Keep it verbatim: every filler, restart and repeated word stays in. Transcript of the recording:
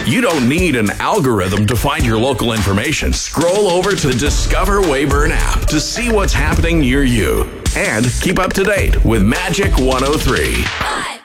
You don't need an algorithm to find your local information. Scroll over to the Discover Weyburn app to see what's happening near you. And keep up to date with Magic one oh three.